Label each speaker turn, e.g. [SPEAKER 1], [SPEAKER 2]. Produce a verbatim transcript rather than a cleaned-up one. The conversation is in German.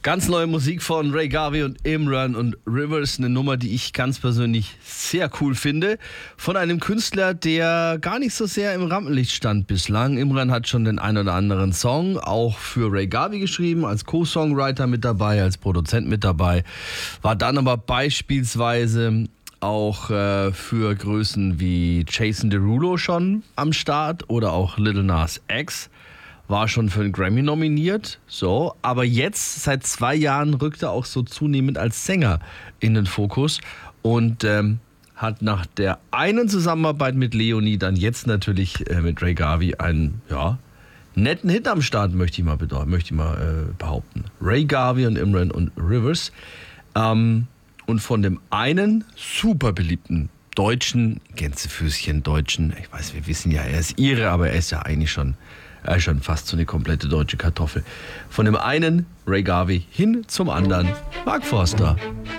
[SPEAKER 1] Ganz neue Musik von Ray Garvey und Imran und Rivers, eine Nummer, die ich ganz persönlich sehr cool finde, von einem Künstler, der gar nicht so sehr im Rampenlicht stand bislang. Imran hat schon den ein oder anderen Song auch für Ray Garvey geschrieben, als Co-Songwriter mit dabei, als Produzent mit dabei, war dann aber beispielsweise auch äh, für Größen wie Jason Derulo schon am Start oder auch Lil Nas X. War schon für einen Grammy nominiert, so, aber jetzt seit zwei Jahren rückt er auch so zunehmend als Sänger in den Fokus und ähm, hat nach der einen Zusammenarbeit mit Leonie dann jetzt natürlich äh, mit Ray Garvey einen, ja, netten Hit am Start, möchte ich mal, bedeuten, möchte ich mal äh, behaupten. Ray Garvey und Imran und Rivers. Ähm, und von dem einen super beliebten deutschen, Gänsefüßchen deutschen, ich weiß, wir wissen ja, er ist Ire, aber er ist ja eigentlich schon Er ist schon fast so eine komplette deutsche Kartoffel. Von dem einen Ray Garvey hin zum anderen Mark Forster.